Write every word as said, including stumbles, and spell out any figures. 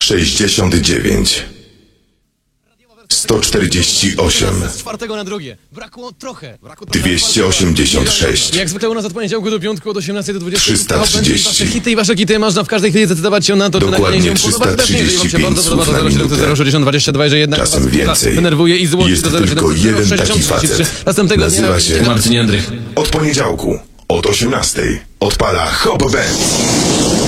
sześćdziesiąt dziewięć, sto czterdzieści osiem, Z czwartego na drugie. Brakło trochę. Brakło dwieście osiemdziesiąt sześć, Jak zwykle u nas od poniedziałku do piątku od osiemnastej do dwudziestej. trzysta trzydzieści. Wasze hity i wasze kity można w każdej chwili zdecydować się na to, czy Dokładnie na nie się podoba, czy też nie. Jeżeli wam się trzysta bardzo trzydzieści podoba, pięć to zero siedem słów na zero sześćdziesiąt dwadzieścia dwa, że jednak Czasem was więcej. denerwuje i złości. Jest to zero siedem tylko jeden taki sześćdziesiąt trzydzieści trzy. facet. Następnego dnia Nazywa się Marcin Jędrych. Od poniedziałku od osiemnastej odpala Hop Band.